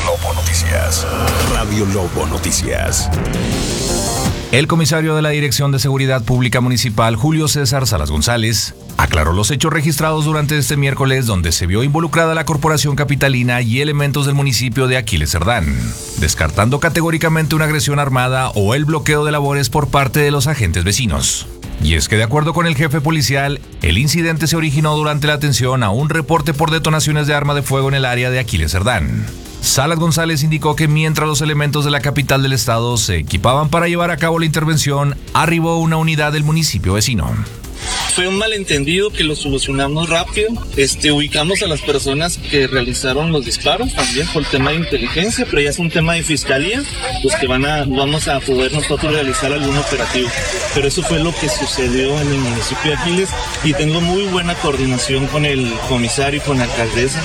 Lobo Noticias. Radio Lobo Noticias. El comisario de la Dirección de Seguridad Pública Municipal, Julio César Salas González, aclaró los hechos registrados durante este miércoles donde se vio involucrada la Corporación Capitalina y elementos del municipio de Aquiles Cerdán, descartando categóricamente una agresión armada o el bloqueo de labores por parte de los agentes vecinos. Y es que de acuerdo con el jefe policial, el incidente se originó durante la atención a un reporte por detonaciones de arma de fuego en el área de Aquiles Cerdán. Salas González indicó que mientras los elementos de la capital del estado se equipaban para llevar a cabo la intervención, arribó una unidad del municipio vecino. Fue un malentendido que lo solucionamos rápido. Ubicamos a las personas que realizaron los disparos también por el tema de inteligencia, pero ya es un tema de fiscalía, los que vamos a poder nosotros realizar algún operativo. Pero eso fue lo que sucedió en el municipio de Aquiles y tengo muy buena coordinación con el comisario y con la alcaldesa.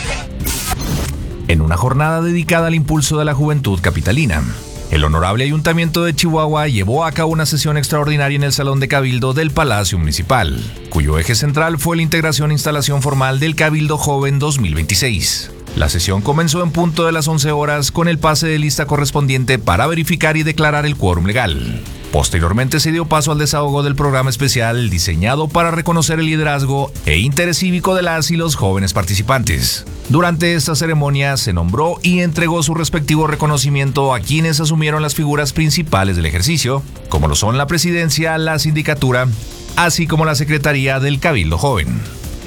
En una jornada dedicada al impulso de la juventud capitalina, el Honorable Ayuntamiento de Chihuahua llevó a cabo una sesión extraordinaria en el Salón de Cabildo del Palacio Municipal, cuyo eje central fue la integración e instalación formal del Cabildo Joven 2026. La sesión comenzó en punto de las 11 horas con el pase de lista correspondiente para verificar y declarar el quórum legal. Posteriormente se dio paso al desahogo del programa especial diseñado para reconocer el liderazgo e interés cívico de las y los jóvenes participantes. Durante esta ceremonia se nombró y entregó su respectivo reconocimiento a quienes asumieron las figuras principales del ejercicio, como lo son la presidencia, la sindicatura, así como la secretaría del Cabildo Joven.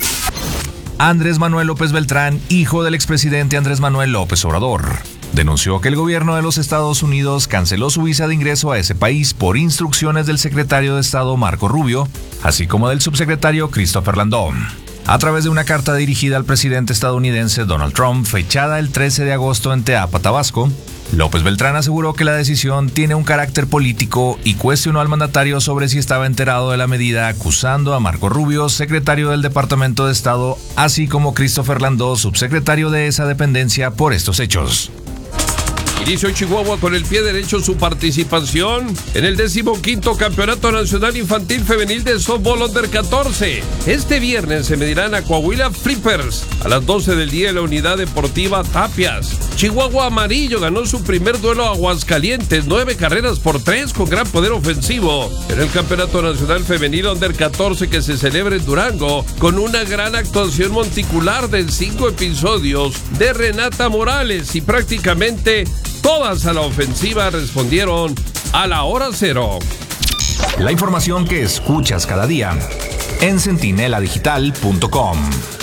Andrés Manuel López Beltrán, hijo del expresidente Andrés Manuel López Obrador, denunció que el gobierno de los Estados Unidos canceló su visa de ingreso a ese país por instrucciones del secretario de Estado Marco Rubio, así como del subsecretario Christopher Landau. A través de una carta dirigida al presidente estadounidense Donald Trump, fechada el 13 de agosto en Teapa, Tabasco, López Beltrán aseguró que la decisión tiene un carácter político y cuestionó al mandatario sobre si estaba enterado de la medida, acusando a Marco Rubio, secretario del Departamento de Estado, así como Christopher Landau, subsecretario de esa dependencia, por estos hechos. Inició Chihuahua con el pie derecho su participación en el 15º Campeonato Nacional Infantil Femenil de Softball Under 14. Este viernes se medirán a Coahuila Flippers a las 12 del día en la Unidad Deportiva Tapias. Chihuahua Amarillo ganó su primer duelo a Aguascalientes, 9-3 con gran poder ofensivo en el Campeonato Nacional Femenil Under 14 que se celebra en Durango, con una gran actuación monticular de 5 episodios de Renata Morales y prácticamente todas a la ofensiva respondieron a la hora cero. La información que escuchas cada día en centineladigital.com.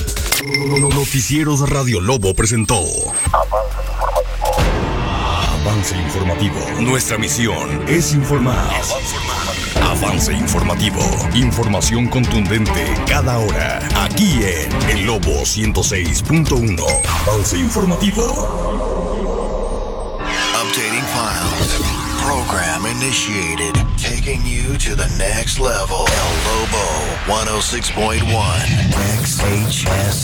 Noticieros Radio Lobo presentó Avance Informativo. Nuestra misión es informar. Avance Informativo. Información contundente cada hora. Aquí en El Lobo 106.1. Avance Informativo. Updating files. Program initiated. Taking you to the next level. El Lobo 106.1.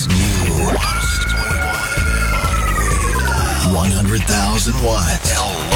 XHSU 100,000 watts. El